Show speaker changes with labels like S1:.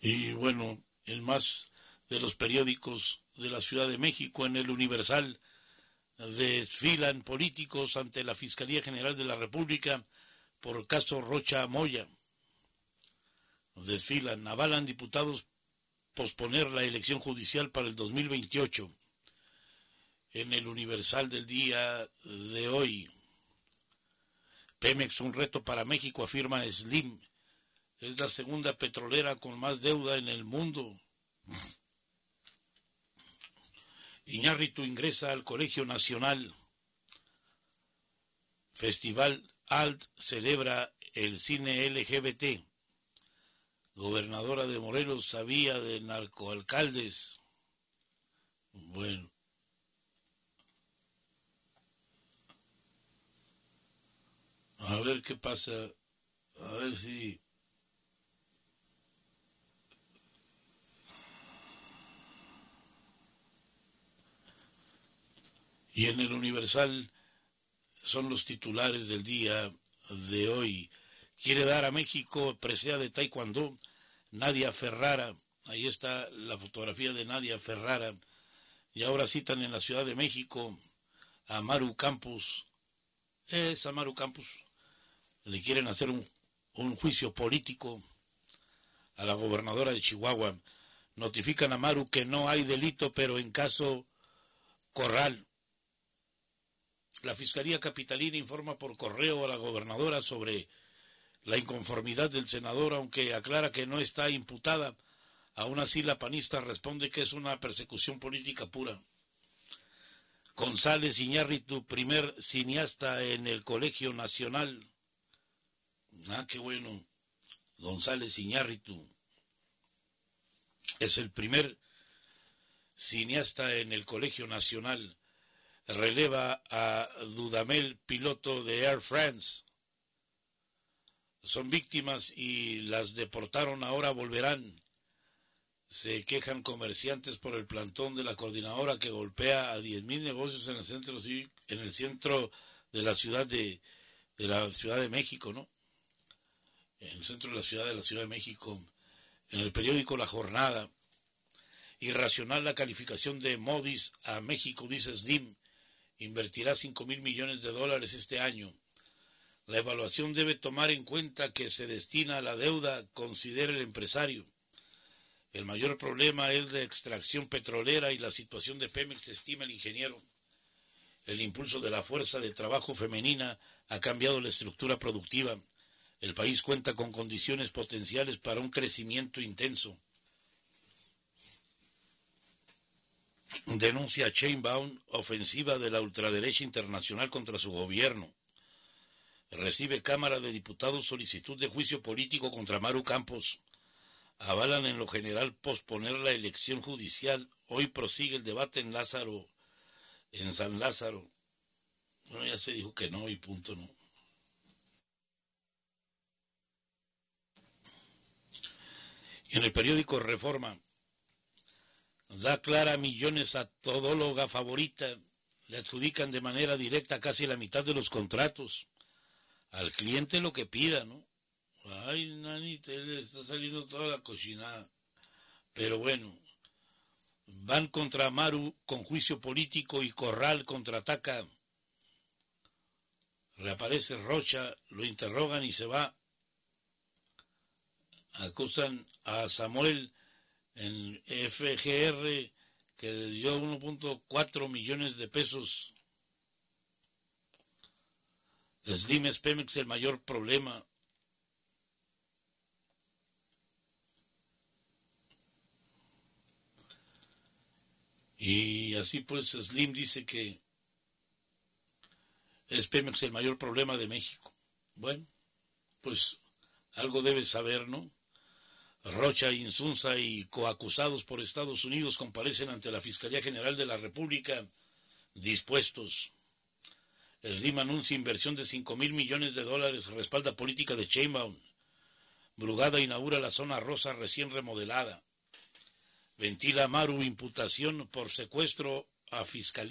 S1: Y bueno, en más de los periódicos de la Ciudad de México, en el Universal, desfilan políticos ante la Fiscalía General de la República por caso Rocha Moya. Desfilan, avalan diputados posponer la elección judicial para el 2028. En el Universal del día de hoy, Pemex, un reto para México, afirma Slim. Es la segunda petrolera con más deuda en el mundo. Iñárritu ingresa al Colegio Nacional. Festival ALT celebra el cine LGBT. Gobernadora de Morelos sabía de narcoalcaldes. Bueno. A ver qué pasa. A ver si... Y en el Universal son los titulares del día de hoy. Quiere dar a México presea de taekwondo Nadia Ferrara. Ahí está la fotografía de Nadia Ferrara. Y ahora citan en la Ciudad de México a Maru Campos. A Maru Campos le quieren hacer un juicio político a la gobernadora de Chihuahua. Notifican a Maru que no hay delito, pero en caso Corral. La Fiscalía Capitalina informa por correo a la gobernadora sobre la inconformidad del senador, aunque aclara que no está imputada. Aún así, la panista responde que es una persecución política pura. González Iñárritu, primer cineasta en el Colegio Nacional. Qué bueno. González Iñárritu es el primer cineasta en el Colegio Nacional. Releva a Dudamel, piloto de Air France. Son víctimas y las deportaron, ahora volverán. Se quejan comerciantes por el plantón de la coordinadora que golpea a 10,000 negocios en el centro de la Ciudad de México, ¿no? En el centro de la Ciudad de México. En el periódico La Jornada. Irracional la calificación de Moody's a México, dice Slim. Invertirá $5,000 millones este año. La evaluación debe tomar en cuenta que se destina a la deuda, considera el empresario. El mayor problema es la extracción petrolera y la situación de Pemex, estima el ingeniero. El impulso de la fuerza de trabajo femenina ha cambiado la estructura productiva. El país cuenta con condiciones potenciales para un crecimiento intenso. Denuncia Sheinbaum ofensiva de la ultraderecha internacional contra su gobierno. Recibe Cámara de Diputados solicitud de juicio político contra Maru Campos. Avalan en lo general posponer la elección judicial. Hoy prosigue el debate en San Lázaro. Bueno, ya se dijo que no y punto, ¿no? Y en el periódico Reforma, da Clara millones a todóloga favorita. Le adjudican de manera directa casi la mitad de los contratos. Al cliente lo que pida, ¿no? Ay, Nani, te le está saliendo toda la cochinada. Pero bueno, van contra Maru con juicio político y Corral contraataca. Reaparece Rocha, lo interrogan y se va. Acusan a Samuel en FGR que dio 1.4 millones de pesos. Slim es Pemex el mayor problema. Y así pues Slim dice que es Pemex el mayor problema de México. Bueno, pues algo debe saber, ¿no? Rocha, Insunza y coacusados por Estados Unidos comparecen ante la Fiscalía General de la República dispuestos. Slim anuncia inversión de $5,000 millones, respalda política de Sheinbaum. Brugada inaugura la zona rosa recién remodelada. Ventila Maru imputación por secuestro a Fiscalía.